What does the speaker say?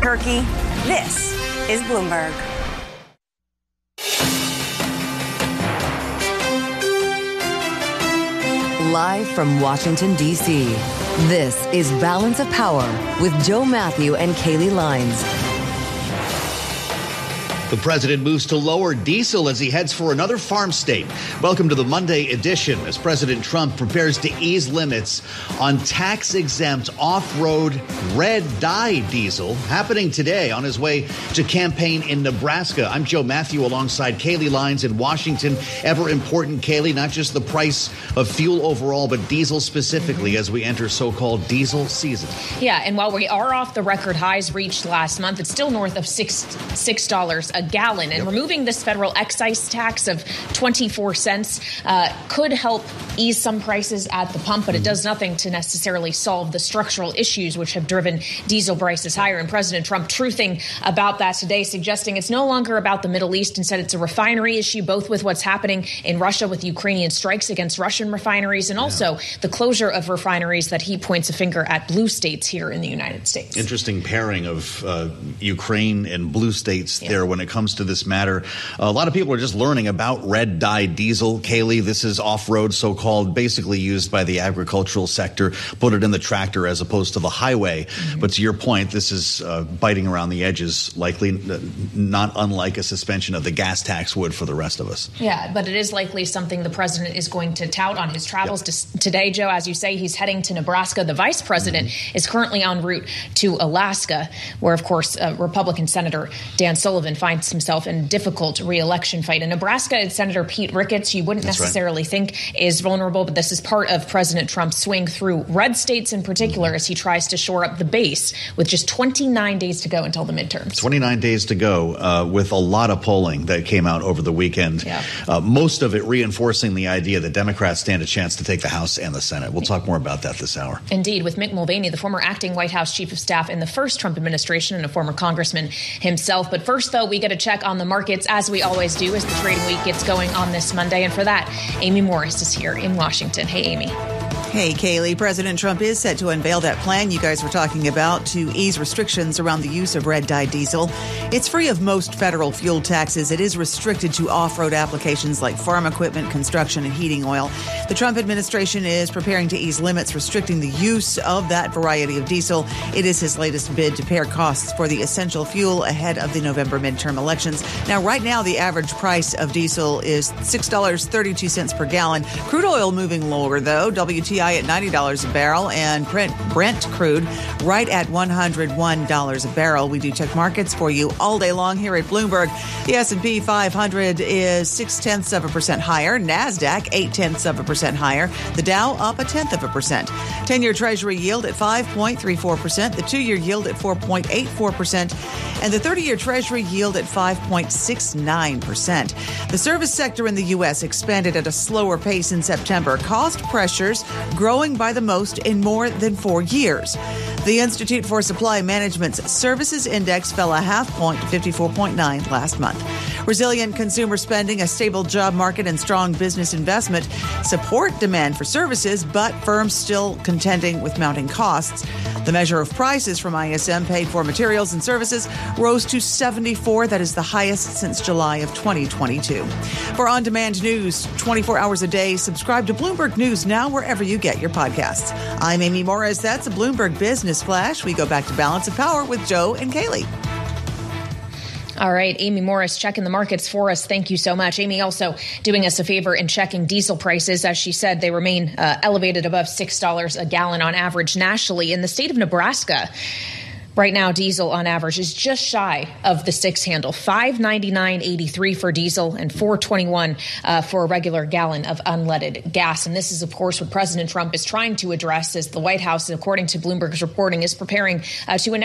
Albuquerque, this is Bloomberg. Live from Washington, D.C., this is Balance of Power with Joe Matthew and Kaylee Lines. The president moves to lower diesel as he heads for another farm state. Welcome to the Monday edition as President Trump prepares to ease limits on tax-exempt off-road red dye diesel, happening today on his way to campaign in Nebraska. I'm Joe Matthew alongside Kaylee Lines in Washington. Ever important, Kaylee, not just the price of fuel overall, but diesel specifically as we enter so-called diesel season. Yeah, and while we are off the record highs reached last month, it's still north of $6 a gallon. And removing this federal excise tax of 24 cents could help ease some prices at the pump, but it does nothing to necessarily solve the structural issues which have driven diesel prices higher. And President Trump truthing about that today, suggesting it's no longer about the Middle East. Instead, it's a refinery issue, both with what's happening in Russia with Ukrainian strikes against Russian refineries and also the closure of refineries that he points a finger at blue states here in the United States. Interesting pairing of Ukraine and blue states there when it comes to this matter. A lot of people are just learning about red dye diesel. Kaylee, this is off-road, so-called, basically used by the agricultural sector, put it in the tractor as opposed to the highway. But to your point, this is biting around the edges, likely not unlike a suspension of the gas tax would for the rest of us. Yeah, but it is likely something the president is going to tout on his travels today, Joe. As you say, he's heading to Nebraska. The vice president is currently en route to Alaska, where, of course, Republican Senator Dan Sullivan finds himself in a difficult re-election fight. In Nebraska, it's Senator Pete Ricketts, you wouldn't necessarily think is vulnerable, but this is part of President Trump's swing through red states in particular as he tries to shore up the base with just 29 days to go until the midterms. 29 days to go with a lot of polling that came out over the weekend. Most of it reinforcing the idea that Democrats stand a chance to take the House and the Senate. We'll talk more about that this hour. Indeed, with Mick Mulvaney, the former acting White House chief of staff in the first Trump administration and a former congressman himself. But first, though, we get a check on the markets, as we always do, as the trading week gets going on this Monday. And for that, Amy Morris is here in Washington. Hey, Amy. Hey, Kaylee. President Trump is set to unveil that plan you guys were talking about to ease restrictions around the use of red dye diesel. It's free of most federal fuel taxes. It is restricted to off-road applications like farm equipment, construction, and heating oil. The Trump administration is preparing to ease limits restricting the use of that variety of diesel. It is his latest bid to pare costs for the essential fuel ahead of the November midterm elections. Now, right now, the average price of diesel is $6.32 per gallon. Crude oil moving lower, though. WTI at $90 a barrel and Brent crude right at $101 a barrel. We do check markets for you all day long here at Bloomberg. The S&P 500 is 0.6% higher. NASDAQ 0.8% higher. The Dow up 0.1%. 10-year Treasury yield at 5.34%. The 2-year yield at 4.84%. And the 30-year Treasury yield at 5.69%. The service sector in the U.S. expanded at a slower pace in September. Cost pressures growing by the most in more than 4 years. The Institute for Supply Management's Services Index fell a half point to 54.9 last month. Resilient consumer spending, a stable job market, and strong business investment support demand for services, but firms still contending with mounting costs. The measure of prices from ISM paid for materials and services rose to 74. That is the highest since July of 2022. For on-demand news 24 hours a day, subscribe to Bloomberg News now wherever you get your podcasts. I'm Amy Morris. That's a Bloomberg Business Flash. We go back to Balance of Power with Joe and Kaylee. All right, Amy Morris checking the markets for us. Thank you so much. Amy also doing us a favor in checking diesel prices. As she said, they remain elevated above $6 a gallon on average nationally. In the state of Nebraska, right now, diesel on average is just shy of the 6 handle, $5.99.83 for diesel and $4.21 for a regular gallon of unleaded gas. And this is, of course, what President Trump is trying to address as the White House, according to Bloomberg's reporting, is preparing to announce